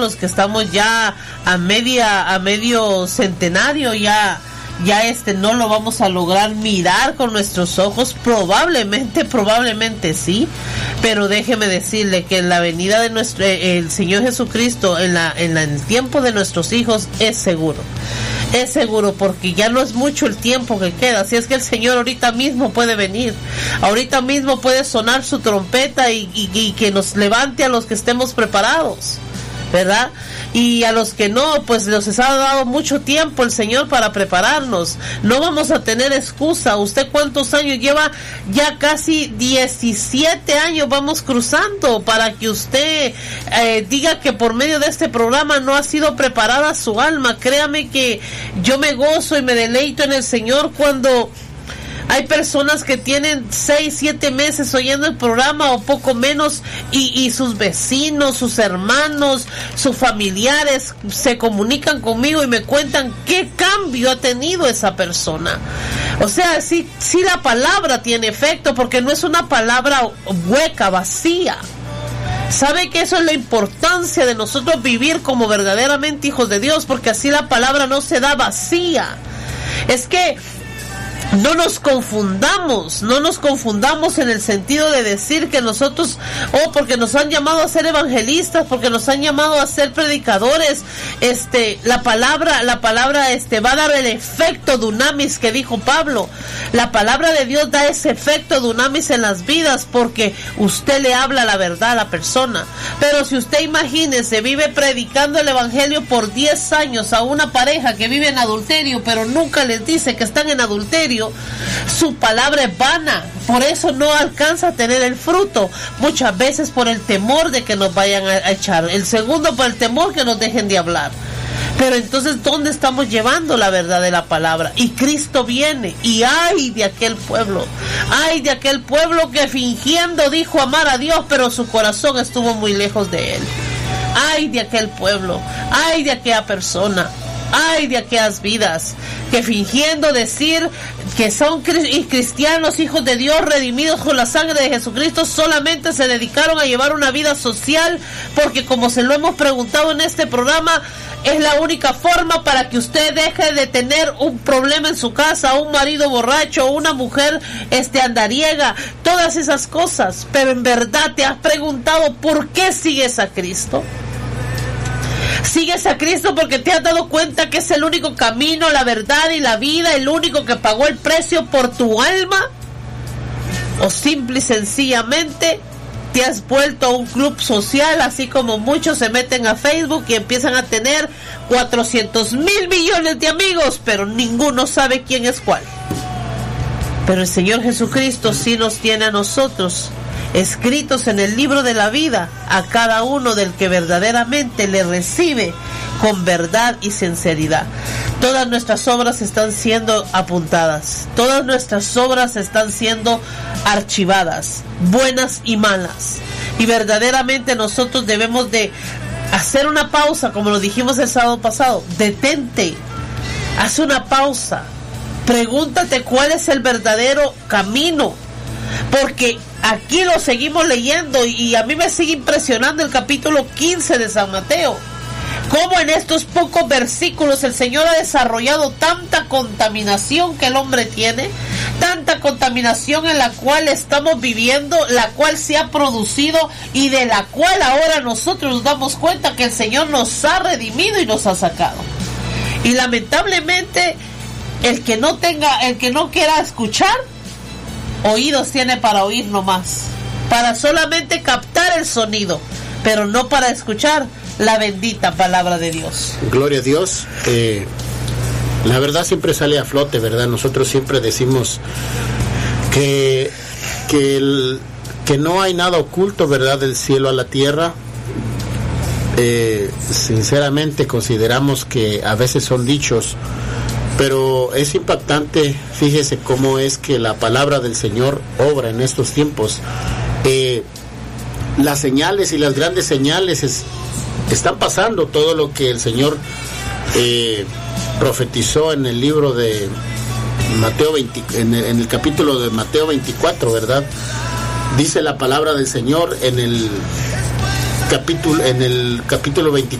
los que estamos ya a medio centenario, ya no lo vamos a lograr mirar con nuestros ojos, probablemente sí, pero déjeme decirle que en la venida de el Señor Jesucristo, en el tiempo de nuestros hijos, es seguro, porque ya no es mucho el tiempo que queda. Así es que el Señor ahorita mismo puede venir, ahorita mismo puede sonar su trompeta y que nos levante a los que estemos preparados, ¿verdad? Y a los que no, pues nos ha dado mucho tiempo el Señor para prepararnos. No vamos a tener excusa. ¿Usted cuántos años lleva? Ya casi 17 años vamos cruzando para que usted diga que por medio de este programa no ha sido preparada su alma. Créame que yo me gozo y me deleito en el Señor cuando hay personas que tienen 6, 7 meses oyendo el programa o poco menos, y sus vecinos, sus hermanos, sus familiares se comunican conmigo y me cuentan qué cambio ha tenido esa persona. O sea, sí la palabra tiene efecto, porque no es una palabra hueca, vacía. ¿Sabe que eso es la importancia de nosotros vivir como verdaderamente hijos de Dios? Porque así la palabra no se da vacía. Es que no nos confundamos en el sentido de decir que nosotros, porque nos han llamado a ser evangelistas, porque nos han llamado a ser predicadores, la palabra va a dar el efecto dunamis que dijo Pablo. La palabra de Dios da ese efecto dunamis en las vidas porque usted le habla la verdad a la persona. Pero si usted, imagínese, vive predicando el evangelio por 10 años a una pareja que vive en adulterio, pero nunca les dice que están en adulterio, su palabra es vana. Por eso no alcanza a tener el fruto, muchas veces por el temor de que nos vayan a echar, el segundo por el temor que nos dejen de hablar. Pero entonces, ¿dónde estamos llevando la verdad de la palabra? Y Cristo viene, y ay de aquel pueblo que fingiendo dijo amar a Dios, pero su corazón estuvo muy lejos de él. Ay de aquel pueblo, ay de aquella persona, ay de aquellas vidas que fingiendo decir que son cristianos, hijos de Dios, redimidos con la sangre de Jesucristo, solamente se dedicaron a llevar una vida social, porque como se lo hemos preguntado en este programa, es la única forma para que usted deje de tener un problema en su casa, un marido borracho, una mujer andariega, todas esas cosas. Pero en verdad, ¿te has preguntado por qué sigues a Cristo? ¿Sigues a Cristo porque te has dado cuenta que es el único camino, la verdad y la vida, el único que pagó el precio por tu alma? ¿O simple y sencillamente te has vuelto a un club social, así como muchos se meten a Facebook y empiezan a tener 400,000 millones de amigos, pero ninguno sabe quién es cuál? Pero el Señor Jesucristo sí nos tiene a nosotros escritos en el libro de la vida, a cada uno del que verdaderamente le recibe con verdad y sinceridad. Todas nuestras obras están siendo apuntadas, todas nuestras obras están siendo archivadas, buenas y malas, y verdaderamente nosotros debemos de hacer una pausa, como lo dijimos el sábado pasado. Detente, haz una pausa, pregúntate cuál es el verdadero camino, porque aquí lo seguimos leyendo y a mí me sigue impresionando el capítulo 15 de San Mateo. Cómo en estos pocos versículos el Señor ha desarrollado tanta contaminación que el hombre tiene, tanta contaminación en la cual estamos viviendo, la cual se ha producido y de la cual ahora nosotros nos damos cuenta que el Señor nos ha redimido y nos ha sacado. Y lamentablemente el que no quiera escuchar, oídos tiene para oír nomás, para solamente captar el sonido, pero no para escuchar la bendita palabra de Dios. Gloria a Dios. La verdad siempre sale a flote, ¿verdad? Nosotros siempre decimos que no hay nada oculto, ¿verdad? Del cielo a la tierra. Sinceramente consideramos que a veces son dichos, pero es impactante. Fíjese cómo es que la palabra del Señor obra en estos tiempos. Las señales y las grandes señales están pasando. Todo lo que el Señor profetizó en el libro de Mateo 20, en el capítulo de Mateo 24, ¿verdad? Dice la palabra del Señor en el capítulo 24